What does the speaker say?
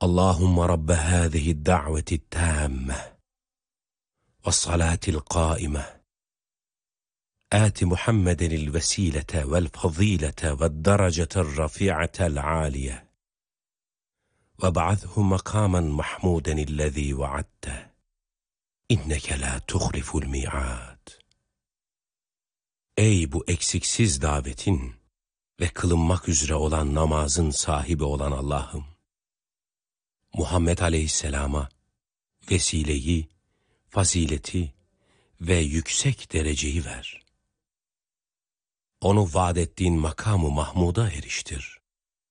Allahümme Rabbe hâzihi da'veti tâmme ve salatil qâime آت محمد الوسيلة والفضيلة والدرجة الرفيعة العالية وابعثه مقاما محمودا الذي وعدته إنك لا تخلف الميعاد. Ey bu eksiksiz davetin ve kılınmak üzere olan namazın sahibi olan Allah'ım, Muhammed Aleyhisselam'a vesileyi, fazileti ve yüksek dereceyi ver. Onu vaad ettiğin makamı Mahmud'a eriştir.